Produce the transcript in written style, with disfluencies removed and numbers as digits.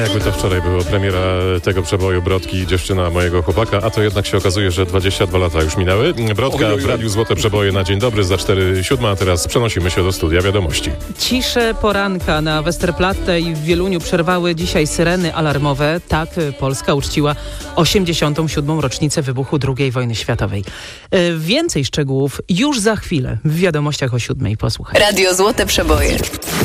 jakby to wczoraj było premiera tego przeboju Brodki, dziewczyna mojego chłopaka, a to jednak się okazuje, że 22 lata już minęły. Brodka w Radiu Złote Przeboje na dzień dobry za 4:07, a teraz przenosimy się do studia wiadomości. Ciszę poranka na Westerplatte i w Wieluniu przerwały dzisiaj syreny alarmowe. Tak Polska uczciła 87. rocznicę wybuchu II wojny światowej. Więcej szczegółów już za chwilę w wiadomościach o 7:00. Posłuchaj. Radio Złote Przeboje.